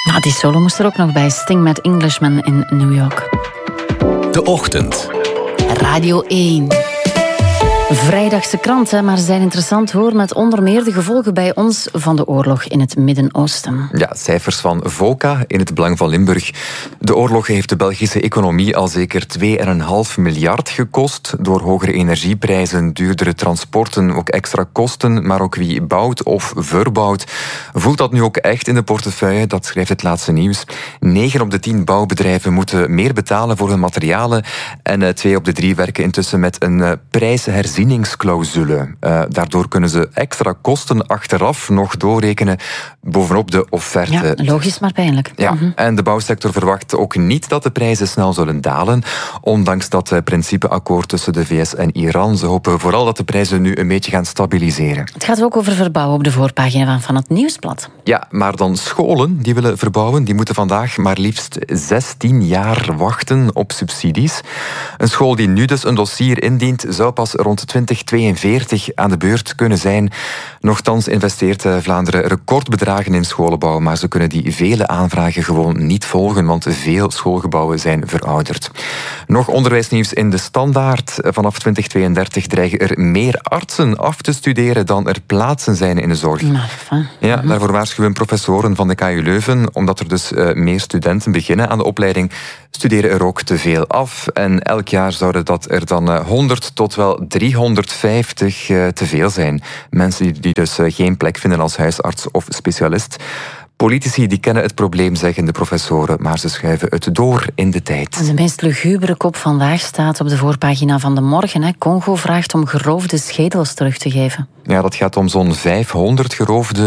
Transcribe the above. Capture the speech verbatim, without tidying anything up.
Nou, die solo moest er ook nog bij. Sting met Englishman in New York. De Ochtend. Radio één. Vrijdagse krant, hè, maar ze zijn interessant hoor, met onder meer de gevolgen bij ons van de oorlog in het Midden-Oosten. Ja, cijfers van VOCA in het Belang van Limburg. De oorlog heeft de Belgische economie al zeker twee komma vijf miljard gekost. Door hogere energieprijzen, duurdere transporten, ook extra kosten. Maar ook wie bouwt of verbouwt, voelt dat nu ook echt in de portefeuille. Dat schrijft het laatste nieuws. Negen op de tien bouwbedrijven moeten meer betalen voor hun materialen. En twee op de drie werken intussen met een uh, prijsherziening. Herzieningsclausule. Uh, daardoor kunnen ze extra kosten achteraf nog doorrekenen bovenop de offerte. Ja, logisch, maar pijnlijk. Ja, mm-hmm. En de bouwsector verwacht ook niet dat de prijzen snel zullen dalen, ondanks dat uh, principeakkoord tussen de V S en Iran. Ze hopen vooral dat de prijzen nu een beetje gaan stabiliseren. Het gaat ook over verbouwen op de voorpagina van, van het Nieuwsblad. Ja, maar dan scholen die willen verbouwen, die moeten vandaag maar liefst zestien jaar wachten op subsidies. Een school die nu dus een dossier indient, zou pas rond twintig tweeënveertig aan de beurt kunnen zijn. Nochtans investeert Vlaanderen recordbedragen in scholenbouw, maar ze kunnen die vele aanvragen gewoon niet volgen, want veel schoolgebouwen zijn verouderd. Nog onderwijsnieuws in de Standaard. Vanaf twintig tweeëndertig dreigen er meer artsen af te studeren dan er plaatsen zijn in de zorg. Ja, daarvoor waarschuwen professoren van de K U Leuven, omdat er dus uh, meer studenten beginnen aan de opleiding, studeren er ook te veel af. En elk jaar zouden dat er dan uh, honderd tot wel driehonderdvijftig uh, te veel zijn. Mensen die, die dus uh, geen plek vinden als huisarts of specialist. Politici die kennen het probleem, zeggen de professoren, maar ze schuiven het door in de tijd. De meest lugubere kop vandaag staat op de voorpagina van De Morgen. Hè. Congo vraagt om geroofde schedels terug te geven. Ja, dat gaat om zo'n vijfhonderd geroofde